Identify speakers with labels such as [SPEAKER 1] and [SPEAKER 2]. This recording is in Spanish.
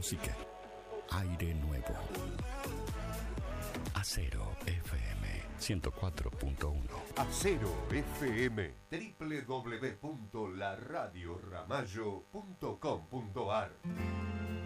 [SPEAKER 1] música. Aire nuevo. Acero FM 104.1.
[SPEAKER 2] Acero FM, www.laradioramallo.com.ar.